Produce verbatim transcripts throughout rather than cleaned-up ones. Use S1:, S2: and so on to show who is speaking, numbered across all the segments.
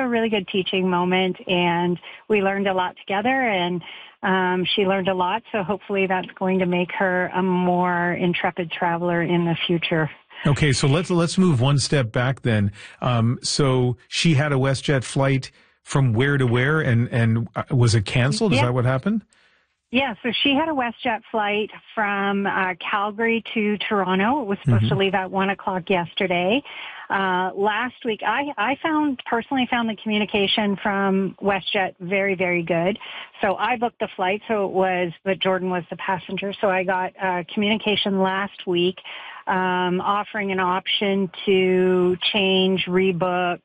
S1: a really good teaching moment, and we learned a lot together, and um, she learned a lot. So hopefully that's going to make her a more intrepid traveler in the future.
S2: Okay, so let's let's move one step back then. Um, so she had a WestJet flight from where to where, and and was it canceled? Is
S1: Yeah.
S2: that what happened?
S1: Yeah, so she had a WestJet flight from uh, Calgary to Toronto. It was supposed
S2: Mm-hmm.
S1: to leave at one o'clock yesterday. Uh, last week, I, I found, personally found the communication from WestJet very, very good. So I booked the flight, so it was, but Jordan was the passenger. So I got uh, communication last week um, offering an option to change, rebook,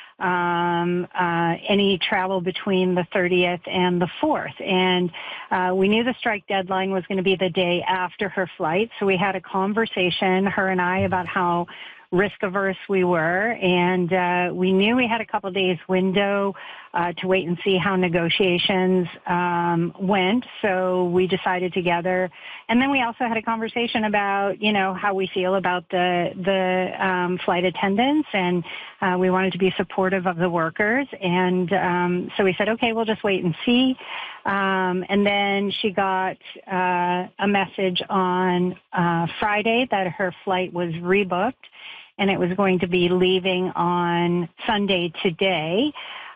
S1: um, uh, any travel between the thirtieth and the fourth. And, uh, we knew the strike deadline was going to be the day after her flight. So we had a conversation, her and I, about how risk averse we were. And, uh, we knew we had a couple days window, uh, to wait and see how negotiations, um, went. So we decided together. And then we also had a conversation about, you know, how we feel about the, the, um, flight attendants, and, uh, we wanted to be supportive of the workers. And, um, so we said, okay, we'll just wait and see. Um, and then she got, uh, a message on, uh, Friday that her flight was rebooked, and it was going to be leaving on Sunday today.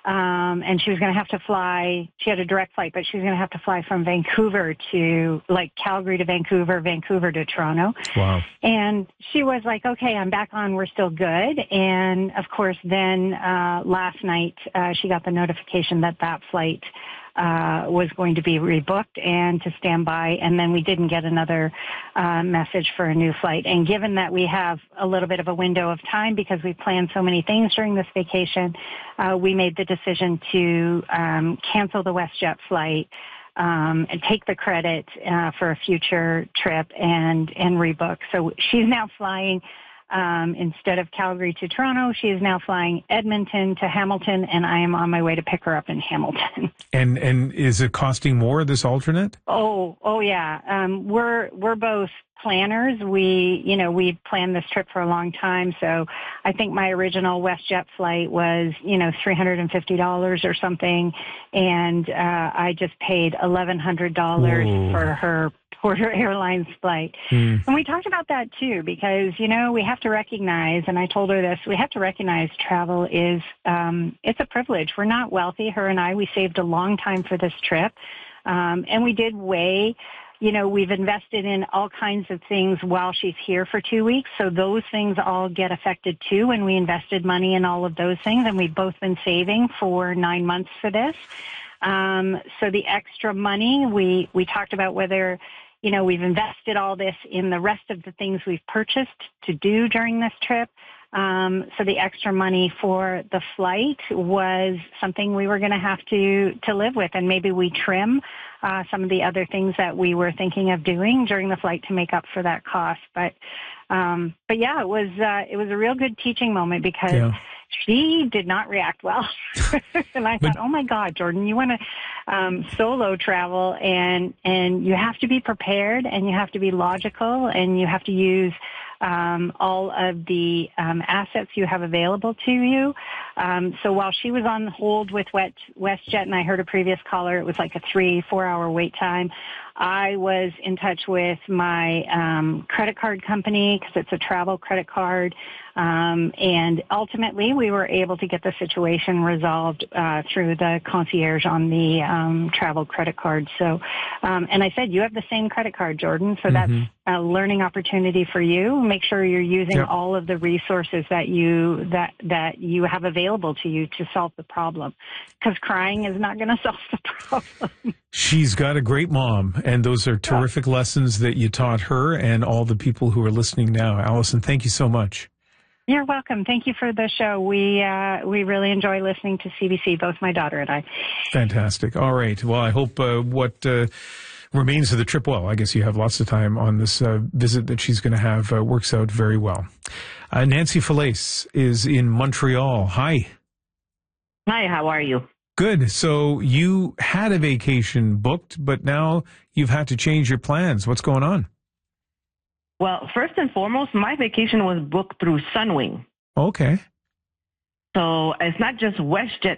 S1: Um, and she was going to have to fly, she had a direct flight, but she was going to have to fly from Vancouver to, like, Calgary to Vancouver, Vancouver to Toronto.
S2: Wow.
S1: And she was like, okay, I'm back on, we're still good. And of course, then, uh, last night, uh, she got the notification that that flight, uh, was going to be rebooked and to stand by. And then we didn't get another, uh, message for a new flight. And given that we have a little bit of a window of time because we planned so many things during this vacation, uh, we made the decision to, um, cancel the WestJet flight, um, and take the credit, uh, for a future trip and, and rebook. So she's now flying, Um, instead of Calgary to Toronto, she is now flying Edmonton to Hamilton, and I am on my way to pick her up in Hamilton.
S2: And and is it costing more, this alternate?
S1: Oh, oh yeah. Um, we're we're both planners. We, you know, we planned this trip for a long time. So I think my original WestJet flight was, you know, three hundred fifty dollars or something, and uh, I just paid eleven hundred dollars
S2: Whoa.
S1: for her Porter Airlines flight.
S2: Mm.
S1: And we talked about that too, because, you know, we have to recognize, and I told her this, we have to recognize travel is, um, it's a privilege. We're not wealthy. Her and I, we saved a long time for this trip. Um, and we did weigh, you know, we've invested in all kinds of things while she's here for two weeks. So those things all get affected too. And we invested money in all of those things, and we've both been saving for nine months for this. Um, so the extra money, we, we talked about whether, you know, we've invested all this in the rest of the things we've purchased to do during this trip. Um, so the extra money for the flight was something we were going to have to, to live with. And maybe we trim, uh, some of the other things that we were thinking of doing during the flight to make up for that cost. But, um, but yeah, it was, uh, it was a real good teaching moment because yeah. She did not react well. And I thought, but, oh my God, Jordan, you want to um, solo travel, and, and you have to be prepared, and you have to be logical, and you have to use um, all of the um, assets you have available to you. Um, so while she was on hold with Wet, WestJet, and I heard a previous caller, it was like a three, four hour wait time. I was in touch with my um, credit card company because it's a travel credit card. Um, and ultimately, we were able to get the situation resolved uh, through the concierge on the um, travel credit card. So, um, and I said, you have the same credit card, Jordan, so
S2: mm-hmm.
S1: that's a learning opportunity for you. Make sure you're using
S2: yep.
S1: all of the resources that you that that you have available to you to solve the problem, because crying is not going to solve the problem.
S2: She's got a great mom, and those are terrific yeah. lessons that you taught her and all the people who are listening now. Allison, thank you so much.
S1: You're welcome. Thank you for the show. We uh, we really enjoy listening to C B C, both my daughter and I.
S2: Fantastic. All right. Well, I hope uh, what uh, remains of the trip, well, I guess you have lots of time on this uh, visit that she's going to have, uh, works out very well. Uh, Nancy Falaise is in Montreal. Hi.
S3: Hi, how are you?
S2: Good. So you had a vacation booked, but now you've had to change your plans. What's going on?
S3: Well, first and foremost, my vacation was booked through Sunwing.
S2: Okay.
S3: So it's not just WestJet